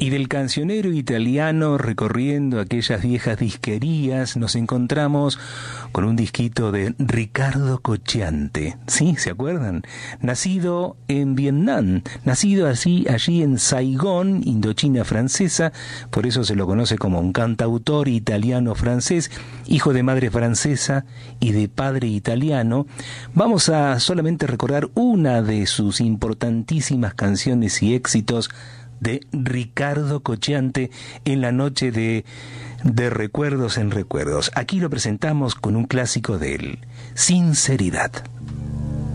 Y del cancionero italiano recorriendo aquellas viejas disquerías nos encontramos con un disquito de Ricardo Cocciante. ¿Sí? ¿Se acuerdan? Nacido en Vietnam, nacido allí en Saigón, Indochina francesa, por eso se lo conoce como un cantautor italiano-francés, hijo de madre francesa y de padre italiano. Vamos a solamente recordar una de sus importantísimas canciones y éxitos de Ricardo Cocciante en la noche de Recuerdos en Recuerdos. Aquí lo presentamos con un clásico de él, Sinceridad.